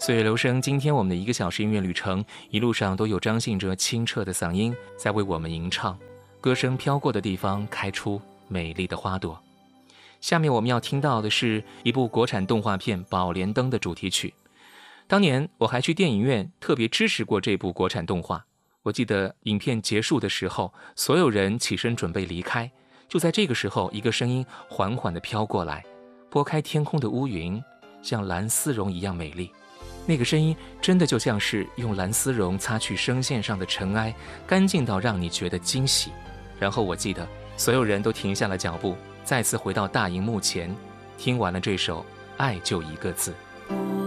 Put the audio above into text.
岁月留声，今天我们的1个小时音乐旅程，一路上都有张信哲清澈的嗓音在为我们吟唱，歌声飘过的地方开出美丽的花朵。下面我们要听到的是一部国产动画片《宝莲灯》的主题曲。当年我还去电影院特别支持过这部国产动画。我记得影片结束的时候，所有人起身准备离开，就在这个时候，一个声音缓缓地飘过来，拨开天空的乌云，像蓝丝绒一样美丽。那个声音真的就像是用蓝丝绒擦去声线上的尘埃，干净到让你觉得惊喜。然后我记得所有人都停下了脚步，再次回到大荧幕前，听完了这首《爱就一个字》。